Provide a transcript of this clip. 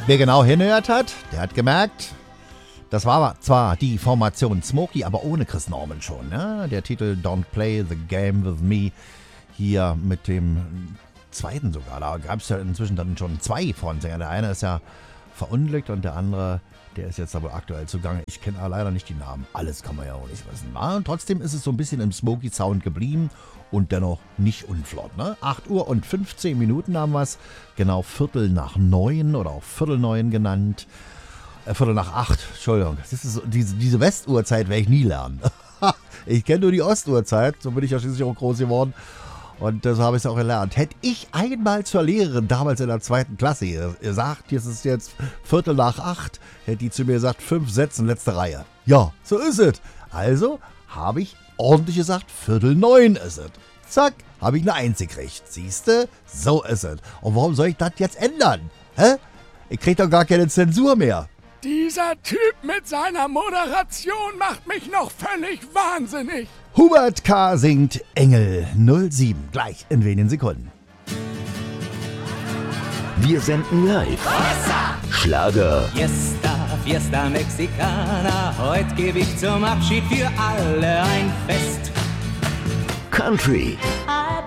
Wer genau hingehört hat, der hat gemerkt, das war zwar die Formation Smokey, aber ohne Chris Norman schon. Ne? Der Titel Don't Play the Game With Me hier mit dem zweiten sogar. Da gab es ja inzwischen dann schon 2 Frontsänger. Der eine ist ja verunglückt und der andere, der ist jetzt aber aktuell zugange. Ich kenne leider nicht die Namen. Alles kann man ja auch nicht wissen. Und trotzdem ist es so ein bisschen im Smokey-Sound geblieben und dennoch nicht unflott. Ne? 8 Uhr und 15 Minuten haben wir es. Genau 8:45 oder auch 8:45 genannt. 7:45, Entschuldigung. Das ist so, diese Westuhrzeit werde ich nie lernen. Ich kenne nur die Ostuhrzeit, so bin ich ja schließlich auch groß geworden. Und so habe ich es auch gelernt. Hätte ich einmal zur Lehrerin damals in der 2. Klasse gesagt, jetzt ist jetzt 7:45, hätte die zu mir gesagt, 5 Sätze, letzte Reihe. Ja, so ist es. Also habe ich ordentlich gesagt, 8:45 ist es. Zack, habe ich eine 1 gekriegt. Siehste, so ist es. Und warum soll ich das jetzt ändern? Hä? Ich krieg doch gar keine Zensur mehr. Dieser Typ mit seiner Moderation macht mich noch völlig wahnsinnig. Hubert K. singt Engel 07, gleich in wenigen Sekunden. Wir senden live. Schlager, Fiesta Mexicana, heute gebe ich zum Abschied für alle ein Fest. Country,